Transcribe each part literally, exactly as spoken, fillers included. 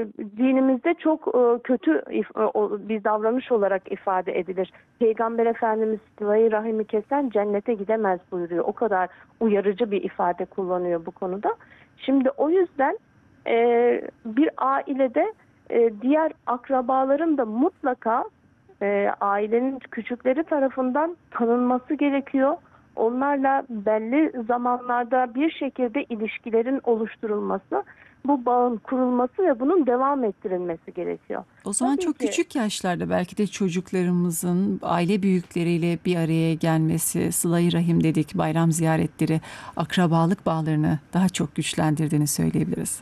dinimizde çok e, kötü if- o- bir davranış olarak ifade edilir. Peygamber Efendimiz sıla-i rahimi kesen cennete gidemez buyuruyor. O kadar uyarıcı bir ifade kullanıyor bu konuda. Şimdi o yüzden e, bir ailede e, diğer akrabaların da mutlaka e, ailenin küçükleri tarafından tanınması gerekiyor. Onlarla belli zamanlarda bir şekilde ilişkilerin oluşturulması, bu bağın kurulması ve bunun devam ettirilmesi gerekiyor. O zaman Tabii çok ki küçük yaşlarda belki de çocuklarımızın aile büyükleriyle bir araya gelmesi, sıla-i rahim dedik, bayram ziyaretleri, akrabalık bağlarını daha çok güçlendirdiğini söyleyebiliriz.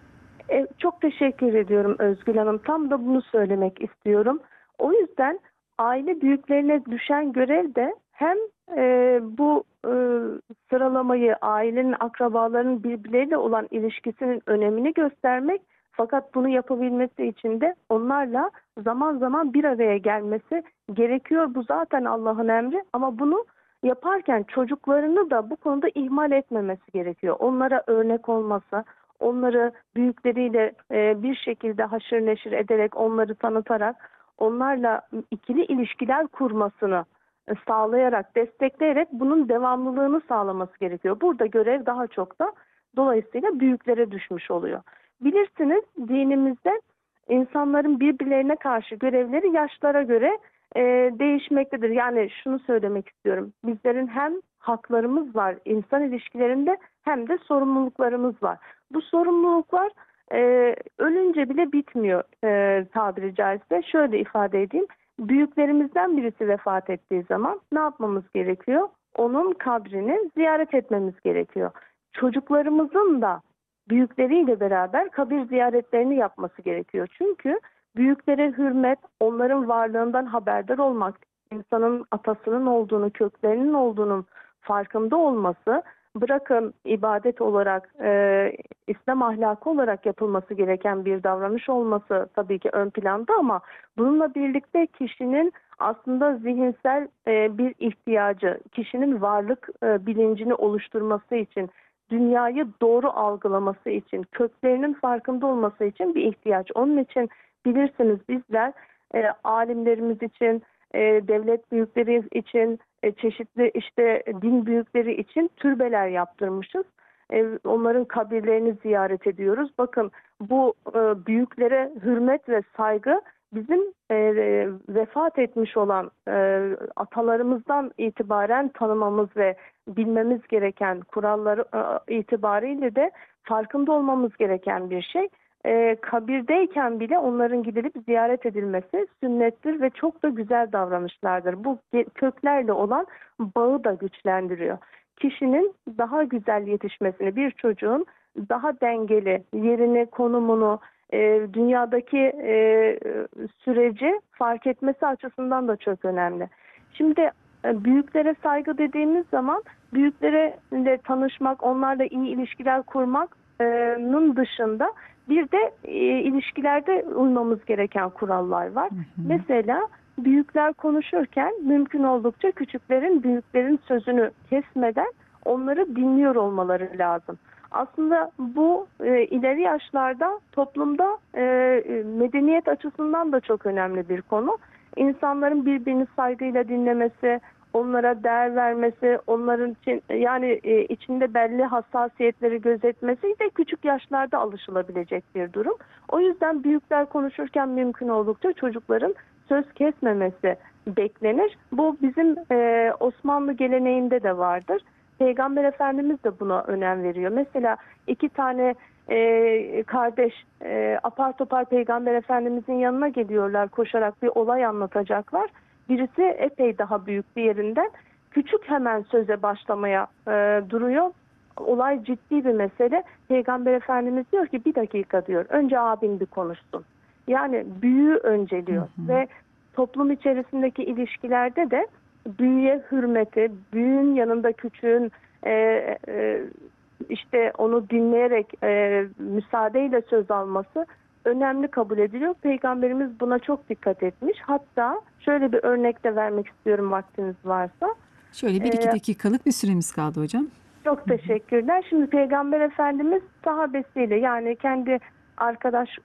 e, çok teşekkür ediyorum Özgül Hanım. Tam da bunu söylemek istiyorum. O yüzden aile büyüklerine düşen görev de hem e, bu e, sıralamayı, ailenin, akrabaların birbirleriyle olan ilişkisinin önemini göstermek, fakat bunu yapabilmesi için de onlarla zaman zaman bir araya gelmesi gerekiyor. Bu zaten Allah'ın emri, ama bunu yaparken çocuklarını da bu konuda ihmal etmemesi gerekiyor. Onlara örnek olması, onları büyükleriyle e, bir şekilde haşır neşir ederek, onları tanıtarak, onlarla ikili ilişkiler kurmasını e, sağlayarak, destekleyerek bunun devamlılığını sağlaması gerekiyor. Burada görev daha çok da dolayısıyla büyüklere düşmüş oluyor. Bilirsiniz, dinimizde insanların birbirlerine karşı görevleri yaşlara göre e, değişmektedir. Yani şunu söylemek istiyorum. Bizlerin hem haklarımız var insan ilişkilerinde, hem de sorumluluklarımız var. Bu sorumluluklar e, ölünce bile bitmiyor e, tabiri caizse. Şöyle ifade edeyim. Büyüklerimizden birisi vefat ettiği zaman ne yapmamız gerekiyor? Onun kabrini ziyaret etmemiz gerekiyor. Çocuklarımızın da büyükleriyle beraber kabir ziyaretlerini yapması gerekiyor. Çünkü büyüklere hürmet, onların varlığından haberdar olmak, insanın atasının olduğunu, köklerinin olduğunun farkında olması, bırakın ibadet olarak, e, İslam ahlakı olarak yapılması gereken bir davranış olması tabii ki ön planda, ama bununla birlikte kişinin aslında zihinsel e, bir ihtiyacı, kişinin varlık e, bilincini oluşturması için, dünyayı doğru algılaması için, köklerinin farkında olması için bir ihtiyaç. Onun için bilirsiniz, bizler e, alimlerimiz için, e, devlet büyükleri için, e, çeşitli işte din büyükleri için türbeler yaptırmışız. E, onların kabirlerini ziyaret ediyoruz. Bakın, bu e, büyüklere hürmet ve saygı bizim e, vefat etmiş olan e, atalarımızdan itibaren tanımamız ve bilmemiz gereken kuralları e, itibariyle de farkında olmamız gereken bir şey. E, kabirdeyken bile onların gidilip ziyaret edilmesi sünnettir ve çok da güzel davranışlardır. Bu köklerle olan bağı da güçlendiriyor. Kişinin daha güzel yetişmesini, bir çocuğun daha dengeli yerini, konumunu, e, dünyadaki e, süreci fark etmesi açısından da çok önemli. Şimdi e, büyüklere saygı dediğimiz zaman, büyüklerle tanışmak, onlarla iyi ilişkiler kurmanın dışında bir de e, ilişkilerde uymamız gereken kurallar var. Hı hı. Mesela büyükler konuşurken mümkün oldukça küçüklerin, büyüklerin sözünü kesmeden onları dinliyor olmaları lazım. Aslında bu e, ileri yaşlarda toplumda e, medeniyet açısından da çok önemli bir konu. İnsanların birbirini saygıyla dinlemesi, onlara değer vermesi, onların için yani e, içinde belli hassasiyetleri gözetmesi de küçük yaşlarda alışılabilecek bir durum. O yüzden büyükler konuşurken mümkün oldukça çocukların söz kesmemesi beklenir. Bu bizim e, Osmanlı geleneğinde de vardır. Peygamber Efendimiz de buna önem veriyor. Mesela iki tane e, kardeş e, apar topar Peygamber Efendimizin yanına geliyorlar, koşarak bir olay anlatacaklar. Birisi epey daha büyük bir yerinden, küçük hemen söze başlamaya e, duruyor. Olay ciddi bir mesele. Peygamber Efendimiz diyor ki bir dakika diyor, önce abin bir konuşsun. Yani büyüğü önceliyor. Hı hı. Ve toplum içerisindeki ilişkilerde de büyüğe hürmeti, büyüğün yanında küçüğün e, e, işte onu dinleyerek e, müsaadeyle söz alması önemli kabul ediliyor. Peygamberimiz buna çok dikkat etmiş. Hatta şöyle bir örnek de vermek istiyorum, vaktiniz varsa. Şöyle bir iki E, dakikalık bir süremiz kaldı hocam. Çok teşekkürler. Şimdi Peygamber Efendimiz sahabesiyle, yani kendi arkadaş